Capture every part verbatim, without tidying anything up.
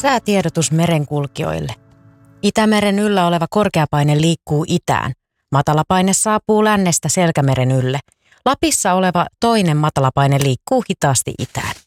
Säätiedotus merenkulkijoille. Itämeren yllä oleva korkeapaine liikkuu itään. Matalapaine saapuu lännestä Selkämeren ylle. Lapissa oleva toinen matalapaine liikkuu hitaasti itään.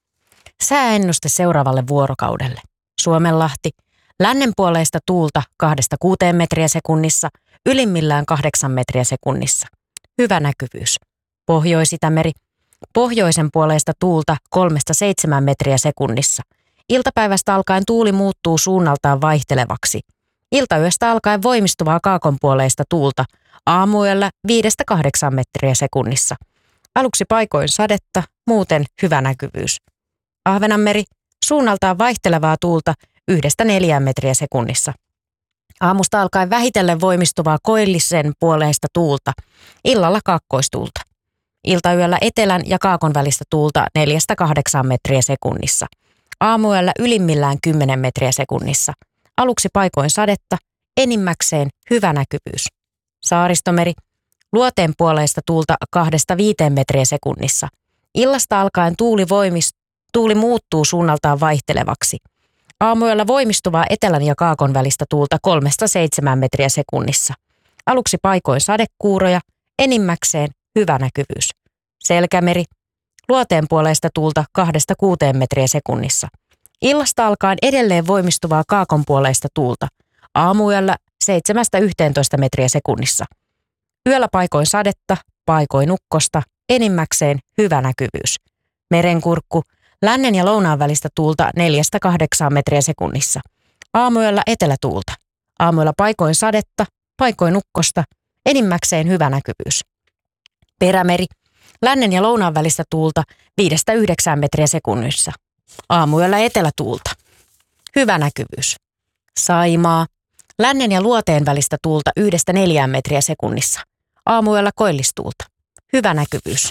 Sääennuste seuraavalle vuorokaudelle. Suomenlahti. Lännenpuoleista tuulta kahdesta kuuteen metriä sekunnissa, ylimmillään kahdeksan metriä sekunnissa. Hyvä näkyvyys. Pohjois-Itämeri. Pohjoisen puoleista tuulta kolmesta seitsemään metriä sekunnissa. Iltapäivästä alkaen tuuli muuttuu suunnaltaan vaihtelevaksi. Iltayöstä alkaen voimistuvaa kaakonpuoleista tuulta, aamuyöllä viidestä kahdeksaan metriä sekunnissa. Aluksi paikoin sadetta, muuten hyvä näkyvyys. Ahvenanmeri, suunnaltaan vaihtelevaa tuulta yhdestä neljään metriä sekunnissa. Aamusta alkaen vähitellen voimistuvaa koillisen puoleista tuulta, illalla kaakkoistuulta. Iltayöllä etelän ja kaakon välistä tuulta neljästä kahdeksaan metriä sekunnissa. Aamuyöllä ylimmillään kymmenen metriä sekunnissa. Aluksi paikoin sadetta, enimmäkseen hyvä näkyvyys. Saaristomeri, luoteen puoleista tuulta kahdesta viiteen metriä sekunnissa. Illasta alkaen tuuli, voimis, tuuli muuttuu suunnaltaan vaihtelevaksi. Aamuyöllä voimistuvaa etelän ja kaakon välistä tuulta kolmesta seitsemään metriä sekunnissa. Aluksi paikoin sadekuuroja, enimmäkseen hyvä näkyvyys. Selkämeri, luoteen puoleista tuulta kahdesta kuuteen metriä sekunnissa. Illasta alkaen edelleen voimistuvaa kaakon puoleista tuulta. Aamuyöllä seitsemästä yhteentoista metriä sekunnissa. Yöllä paikoin sadetta, paikoin ukkosta, enimmäkseen hyvä näkyvyys. Merenkurkku, lännen ja lounaan välistä tuulta neljästä kahdeksaan metriä sekunnissa. Aamuyöllä etelätuulta. Aamuyöllä paikoin sadetta, paikoin ukkosta, enimmäkseen hyvä näkyvyys. Perämeri, lännen ja lounaan välistä tuulta viidestä yhdeksään metriä sekunnissa. Aamuyöllä etelätuulta. Hyvä näkyvyys. Saimaa, lännen ja luoteen välistä tuulta yhdestä neljään metriä sekunnissa. Aamuyöllä koillistuulta. Hyvä näkyvyys.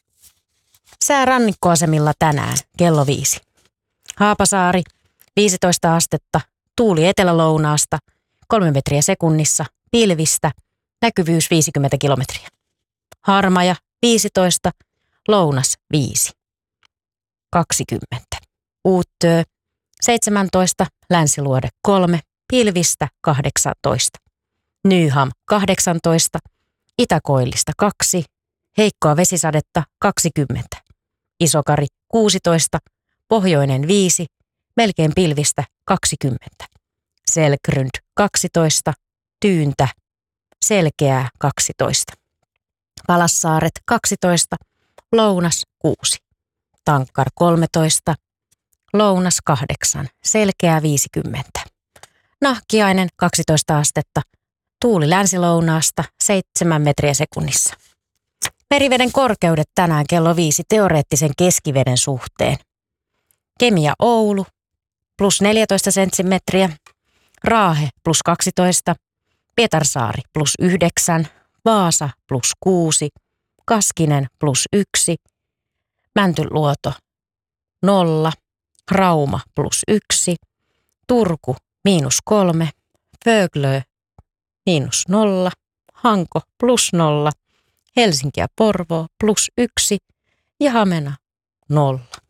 Sää rannikkoasemilla tänään kello viisi. Haapasaari, viisitoista astetta, tuuli etelälounaasta, kolme metriä sekunnissa, pilvistä, näkyvyys viisikymmentä kilometriä. Harmaja, viisitoista, lounas viisi. kaksikymmentä. Uuttöö, seitsemäntoista, länsiluode kolme, pilvistä kahdeksantoista. Nyham, kahdeksantoista, itäkoillista kaksi, heikkoa vesisadetta kaksikymmentä. Isokari, kuusitoista, pohjoinen viisi, melkein pilvistä kaksikymmentä. Selkrund, kaksitoista, tyyntä, selkeää kaksitoista. Palassaaret, kaksitoista, lounas kuusi. Tankkar kolmetoista, lounas kahdeksan, selkeää viisikymmentä. Nahkiainen kaksitoista astetta, tuuli länsilounaasta seitsemän metriä sekunnissa. Meriveden korkeudet tänään kello viisi teoreettisen keskiveden suhteen. Kemia Oulu plus neljätoista senttimetriä, Raahe plus kaksitoista, Pietarsaari plus yhdeksän, Vaasa plus kuusi, Kaskinen plus yksi, Mäntyluoto nolla, Rauma plus yksi, Turku miinus kolme, Föglö miinus nolla, Hanko plus nolla, Helsinki ja Porvoo plus yksi ja Hamena nolla.